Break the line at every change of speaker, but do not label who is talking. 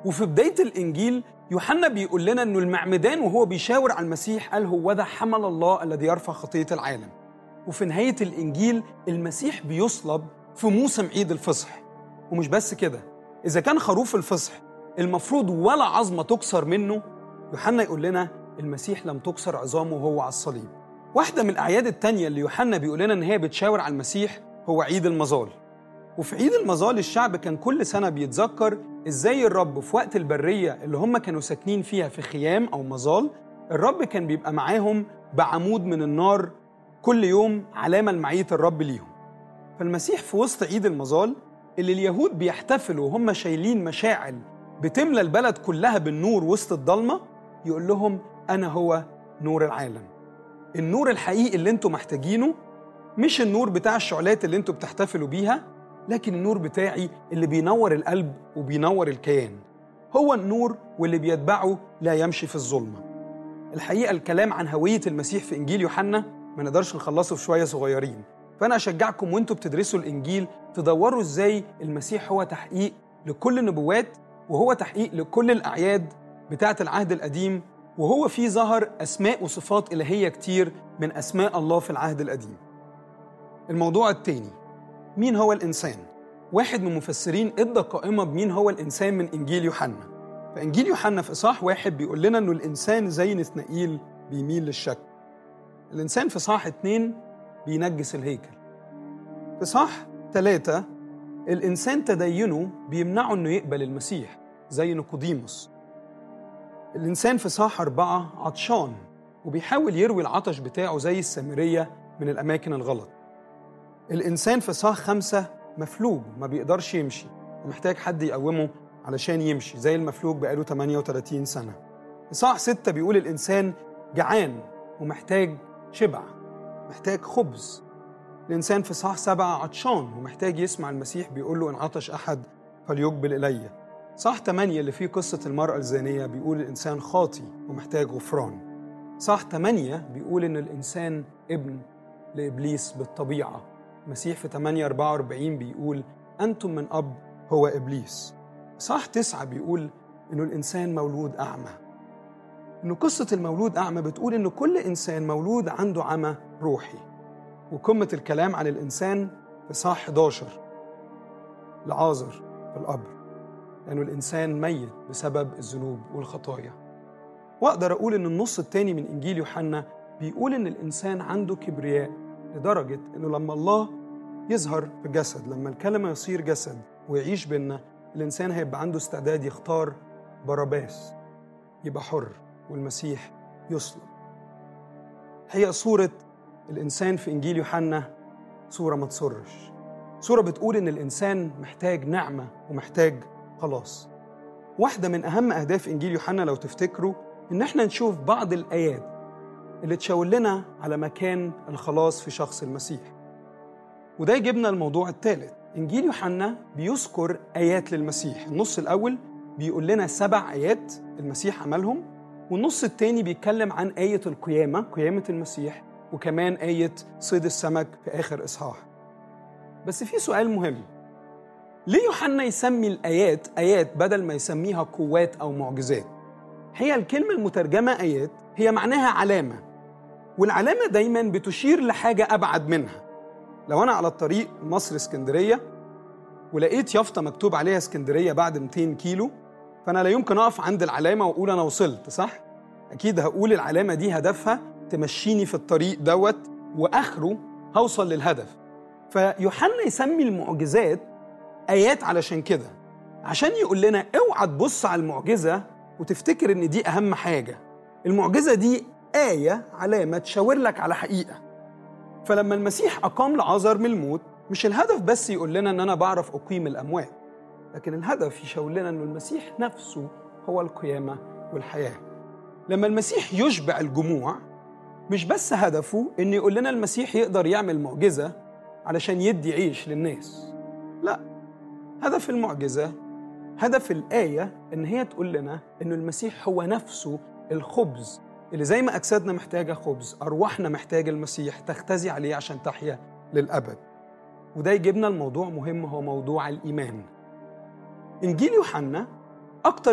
وفي بداية الإنجيل يوحنا بيقول لنا أنه المعمدان وهو بيشاور على المسيح قال هو ذا حمل الله الذي يرفع خطية العالم. وفي نهاية الإنجيل المسيح بيصلب في موسم عيد الفصح. ومش بس كده، إذا كان خروف الفصح المفروض ولا عظمة تكسر منه، يوحنا يقول لنا المسيح لم تكسر عظامه وهو على الصليب. واحدة من الأعياد التانية اللي يوحنا بيقول لنا إن هي بتشاور على المسيح هو عيد المظال. وفي عيد المظال الشعب كان كل سنة بيتذكر إزاي الرب في وقت البرية اللي هم كانوا ساكنين فيها في خيام أو مظال، الرب كان بيبقى معاهم بعمود من النار كل يوم علامة لمعية الرب ليهم. فالمسيح في وسط عيد المظال اللي اليهود بيحتفلوا وهم شايلين مشاعل بتملى البلد كلها بالنور وسط الضلمة، يقول لهم أنا هو نور العالم. النور الحقيقي اللي انتوا محتاجينه مش النور بتاع الشعلات اللي انتوا بتحتفلوا بيها، لكن النور بتاعي اللي بينور القلب وبينور الكيان. هو النور واللي بيتبعه لا يمشي في الظلمة. الحقيقة الكلام عن هوية المسيح في إنجيل يوحنا ما نقدرش نخلصه في شوية صغيرين، فأنا أشجعكم وانتوا بتدرسوا الإنجيل تدوروا إزاي المسيح هو تحقيق لكل النبوات، وهو تحقيق لكل الأعياد بتاعة العهد القديم، وهو فيه ظهر أسماء وصفات إلهية كتير من أسماء الله في العهد القديم. الموضوع التاني، مين هو الإنسان؟ واحد من المفسرين ادى قائمة بمين هو الإنسان من إنجيل يوحنا. فإنجيل يوحنا في إصحاح 1 بيقول لنا أنه الإنسان زي نثنائيل بيميل للشك. الإنسان في إصحاح 2 بينجس الهيكل. في إصحاح 3 الإنسان تدينه بيمنعه أنه يقبل المسيح زي نيقوديموس. الإنسان في إصحاح 4 عطشان وبيحاول يروي العطش بتاعه زي السامرية من الأماكن الغلط. الإنسان في إصحاح 5 مفلوج ما بيقدرش يمشي ومحتاج حد يقومه علشان يمشي زي المفلوج بقاله 38 سنة. إصحاح 6 بيقول الإنسان جعان ومحتاج شبع، محتاج خبز. الإنسان في إصحاح 7 عطشان ومحتاج يسمع المسيح بيقول له إن عطش أحد فليقبل إلي. إصحاح 8 اللي فيه قصة المرأة الزانية بيقول الإنسان خاطي ومحتاج غفران. إصحاح 8 بيقول إن الإنسان ابن لإبليس بالطبيعة. المسيح في 8:44 بيقول أنتم من أب هو إبليس. إصحاح 9 بيقول إنه الإنسان مولود أعمى. إنه قصة المولود أعمى بتقول إنه كل إنسان مولود عنده عمى روحي. وقمة الكلام عن الإنسان في إصحاح 11 لعازر في القبر، لأنه الإنسان ميت بسبب الذنوب والخطايا. وأقدر أقول إن النص التاني من إنجيل يوحنا بيقول إن الإنسان عنده كبرياء لدرجة إنه لما الله يظهر في جسد، لما الكلمة يصير جسد ويعيش بينا، الإنسان هيبقى عنده استعداد يختار باراباس يبقى حر والمسيح يصلب. هي صورة الإنسان في إنجيل يوحنا صورة ما تسرش، صورة بتقول إن الإنسان محتاج نعمة ومحتاج خلاص. واحدة من أهم أهداف إنجيل يوحنا لو تفتكروا إن احنا نشوف بعض الآيات اللي تشاور لنا على مكان الخلاص في شخص المسيح. وده يجيبنا الموضوع الثالث. إنجيل يوحنا بيذكر آيات للمسيح. النص الأول بيقول لنا 7 آيات المسيح عملهم، والنص الثاني بيتكلم عن آية القيامة، قيامة المسيح، وكمان آية صيد السمك في آخر إصحاح. بس في سؤال مهم، ليه يوحنا يسمي الآيات آيات بدل ما يسميها قوات أو معجزات؟ هي الكلمة المترجمة آيات هي معناها علامة، والعلامة دايماً بتشير لحاجة أبعد منها. لو أنا على الطريق مصر اسكندرية ولقيت يافطة مكتوب عليها اسكندرية بعد 200 كيلو، فأنا لا يمكن أقف عند العلامة وأقول أنا وصلت، صح؟ أكيد هقول العلامة دي هدفها تمشيني في الطريق دوت وآخره هوصل للهدف. فيوحنا يسمي المعجزات آيات علشان كده، عشان يقول لنا اوعى تبص على المعجزة وتفتكر إن دي أهم حاجة. المعجزة دي آية، علامة تشاور لك على حقيقة. فلما المسيح أقام لعازر من الموت، مش الهدف بس يقول لنا إن أنا بعرف أقيم الأموات، لكن الهدف يشاور لنا إنه المسيح نفسه هو القيامة والحياة. لما المسيح يشبع الجموع، مش بس هدفه إن يقول لنا المسيح يقدر يعمل معجزة علشان يدي عيش للناس، لا، هدف المعجزة، هدف الآية إن هي تقول لنا إنه المسيح هو نفسه الخبز اللي زي ما أجسادنا محتاجة خبز، أرواحنا محتاجة المسيح تختزي عليه عشان تحيا للأبد. وده يجيبنا الموضوع مهم، هو موضوع الإيمان. إنجيل يوحنا أكتر